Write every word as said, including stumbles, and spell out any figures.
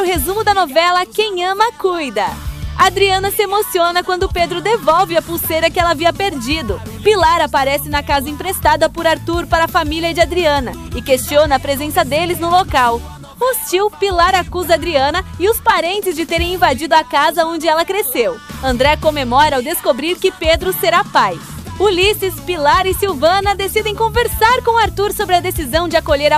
o resumo da novela Quem Ama, Cuida. Adriana se emociona quando Pedro devolve a pulseira que ela havia perdido. Pilar aparece na casa emprestada por Arthur para a família de Adriana e questiona a presença deles no local. Hostil, Pilar acusa Adriana e os parentes de terem invadido a casa onde ela cresceu. André comemora ao descobrir que Pedro será pai. Ulisses, Pilar e Silvana decidem conversar com Arthur sobre a decisão de acolher a